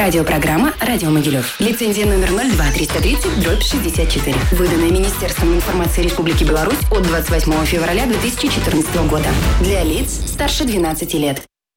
Радиопрограмма «Радио Могилев». Лицензия номер 02-330/64. Выданная Министерством информации Республики Беларусь от 28 февраля 2014 года. Для лиц старше 12 лет.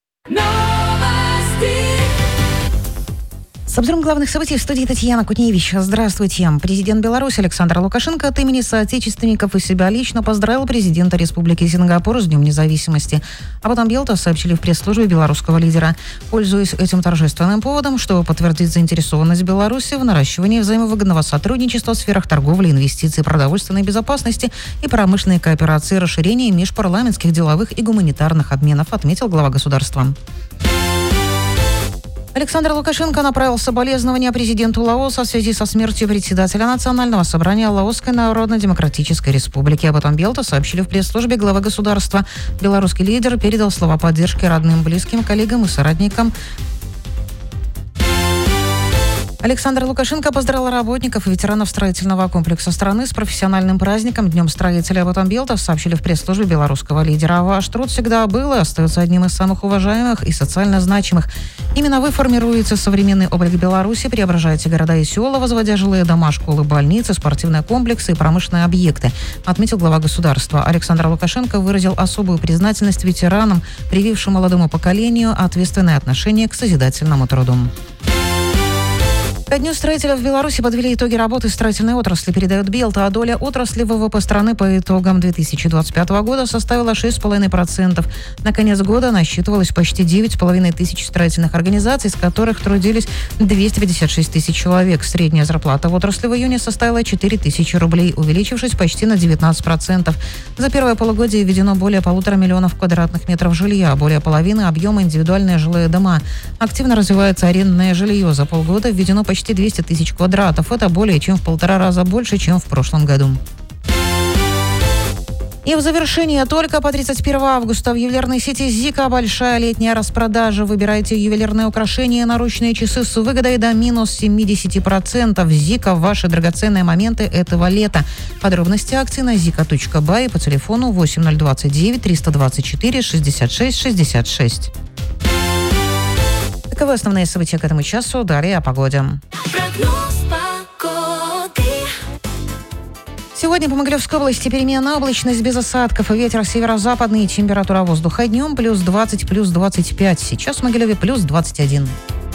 С обзором главных событий в студии Татьяна Кутневич. Здравствуйте. Президент Беларуси Александр Лукашенко от имени соотечественников и себя лично поздравил президента Республики Сингапур с Днем независимости. Об этом Белта сообщили в пресс-службе белорусского лидера. Пользуясь этим торжественным поводом, чтобы подтвердить заинтересованность Беларуси в наращивании взаимовыгодного сотрудничества в сферах торговли, инвестиций, продовольственной безопасности и промышленной кооперации, расширения межпарламентских деловых и гуманитарных обменов, отметил глава государства. Александр Лукашенко направил соболезнования президенту Лаоса в связи со смертью председателя Национального собрания Лаосской Народно-Демократической Республики. Об этом Белта сообщили в пресс-службе главы государства. Белорусский лидер передал слова поддержки родным, близким, коллегам и соратникам. Александр Лукашенко поздравил работников и ветеранов строительного комплекса страны с профессиональным праздником Днем строителя. Об этом Белта сообщили в пресс-службе белорусского лидера. Ваш труд всегда был и остается одним из самых уважаемых и социально значимых. Именно вы формируете современный облик Беларуси, преображаете города и села, возводя жилые дома, школы, больницы, спортивные комплексы и промышленные объекты, отметил глава государства. Александр Лукашенко выразил особую признательность ветеранам, привившим молодому поколению ответственное отношение к созидательному труду. Ко дню строителя в Беларуси подвели итоги работы строительной отрасли, передает Белта, а доля отрасли ВВП страны по итогам 2025 года составила 6,5%. На конец года насчитывалось почти 9,5 тысяч строительных организаций, из которых трудились 256 тысяч человек. Средняя зарплата в отрасли в июне составила 4 тысячи рублей, увеличившись почти на 19%. За первое полугодие введено более 1,5 миллиона квадратных метров жилья, более половины объема индивидуальные жилые дома. Активно развивается арендное жилье. За полгода введено почти 200 тысяч квадратов. Это более чем в 1,5 раза больше, чем в прошлом году. И в завершение, только по 31 августа в ювелирной сети «Зика» большая летняя распродажа. Выбирайте ювелирные украшения и наручные часы с выгодой до минус 70%. «Зика» – ваши драгоценные моменты этого лета. Подробности акции на zika.by по телефону 8029 324 66 66. Таковы основные события к этому часу. Далее о погоде. Сегодня по Могилевской области переменная облачность без осадков и ветер северо-западный. Температура воздуха днем +20, +25. Сейчас в Могилеве +21.